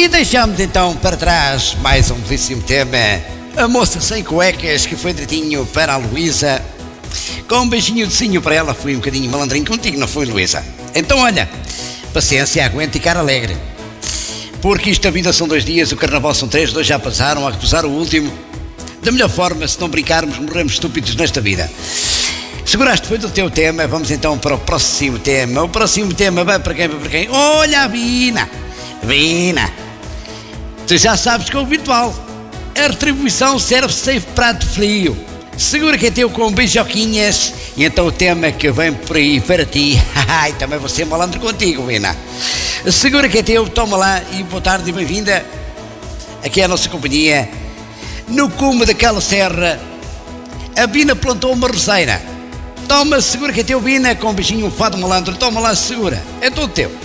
E deixamos então para trás mais um belíssimo tema. A moça sem cuecas, que foi direitinho para a Luísa. Com um beijinho de sinho para ela, fui um bocadinho malandrinho contigo, não foi, Luísa? Então olha, paciência, aguente e cara alegre. Porque isto a vida são 2 dias, o carnaval são 3, 2 já passaram, há que passar o último. Da melhor forma, se não brincarmos, morremos estúpidos nesta vida. Seguraste depois do teu tema, vamos então para o próximo tema. O próximo tema vai para quem? Vai para quem? Olha a Vina! Vina! Tu já sabes que é o virtual. A retribuição serve sempre prato frio. Segura que é teu com beijoquinhas. E então o tema que vem por aí para ti. Ai, também vou ser malandro contigo, Vina. Segura que é teu, toma lá e boa tarde e bem-vinda. Aqui é a nossa companhia. No cume daquela serra, a Vina plantou uma roseira. Toma, segura que é teu, Vina, com um beijinho, um fado malandro. Toma lá, segura. É todo teu.